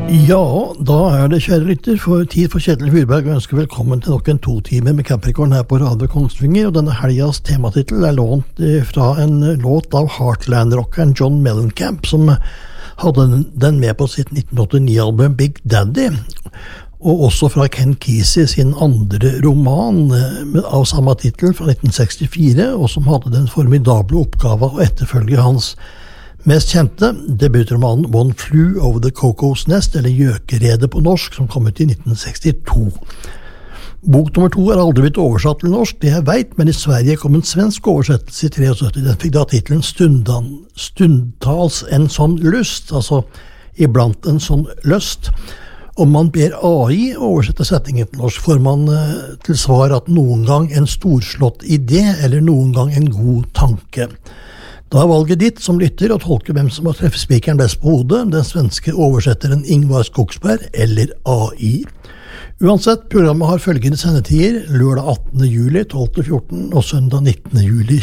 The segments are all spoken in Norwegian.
Ja, da det, kjære lytter, for tid for Kjetil Fyrberg og ønsker velkommen til nok en 2 timer med Capricorn her på Radio Kongsvinger, og denne helgas tematitel lånt fra en låt av Heartland-rockeren John Mellencamp, som hadde den med på sitt 1989-album Big Daddy, og også fra Ken Kesey sin andre roman av samme titel fra 1964, og som hadde den formidable oppgave å etterfølge hans mest kjente debutromanen One Flew Over the Cuckoo's Nest, eller Gjøkeredet på norsk, som kom ut i 1962. Bok nummer 2 aldri blitt oversatt til norsk, det jeg vet, men i Sverige kom en svensk oversettelse i 73. Den fikk da titelen Stundtals en sånn lyst, altså iblant en sånn lyst. Om man ber AI oversette setningen til norsk, får man til svar at noen gang en storslått idé, eller noen gang en god tanke. Da valget ditt som lytter å tolke hvem som har treffet spikeren best på hodet, den svenske oversetteren Ingvar Skogsberg eller AI. Uansett, programmet har følgende sendetider: lørdag 18. juli 12-14 og søndag 19. juli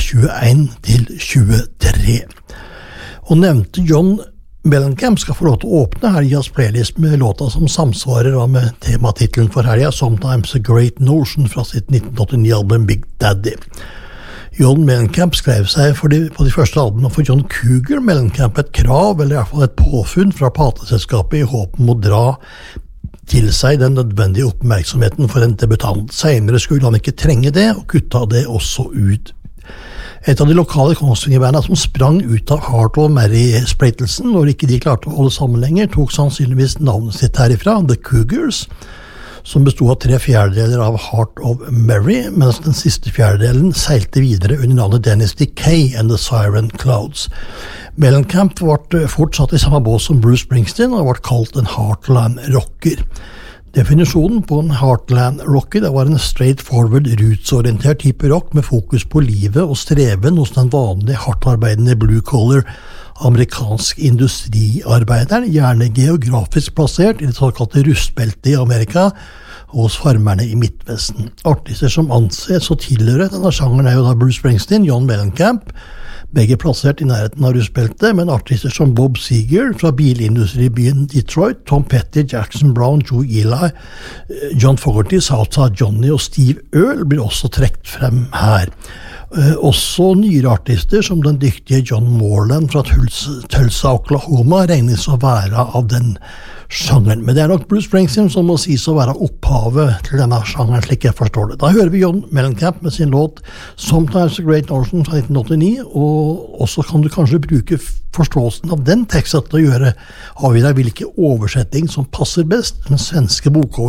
21-23. Og nevnte John Mellencamp skal få lov til å åpne helgas playlist med låta som samsvarer med tematitelen for helga, Sometimes a Great Notion, fra sitt 1989-album Big Daddy. John Mellencamp skrev seg på de første albumene for John Cougar Mellencamp et krav, eller i hvert fall et påfunn fra plateselskapet i håp om å dra til seg den nødvendige oppmerksomheten for en debutant. Senere skulle han ikke trenge det, og kutta det også ut. Et av de lokale Kongsvinger-bandene som sprang ut av Heart of Mary-splittelsen, når ikke de klarte å holde sammen lenger, tok sannsynligvis navnet sitt herifra, The Cougars, som bestod av 3/4 av Heart of Mary, mens den siste fjerdedelen seilte videre under navnet Dennis Decay and the Siren Clouds. Mellencamp ble fortsatt i samme bås som Bruce Springsteen og ble kalt en Heartland-rocker. Definisjonen på en Heartland-rocker var en straightforward, rootsorientert type rock med fokus på livet og streven hos den vanlige hardtarbeidende blue-collar amerikansk industriarbeideren, gjerne geografisk plassert i det såkalte rustbeltet i Amerika hos farmerne i Midtvesten. Artister som anses å tilhøre denne sjangeren jo da Bruce Springsteen, John Mellencamp, begge plassert i nærheten av rustbeltet, men artister som Bob Seger fra bilindustribyen Detroit, Tom Petty, Jackson Browne, Joe Ely, John Fogerty, Southside Johnny og Steve Earle blir også trekt frem her. Også nyere artister som den dyktige John Moreland fra Tulsa, Oklahoma, regnes å være av den sjangeren. Men det nok Bruce Springsteen som må sies å være opphavet til denne sjangeren, slik jeg forstår det. Da hører vi John Mellencamp med sin låt Sometimes a Great Notion fra 1989, og også kan du kanskje bruke forståelsen av den teksten til å avgjøre hvilken oversetting som passer best. Den svenske bokoversetningen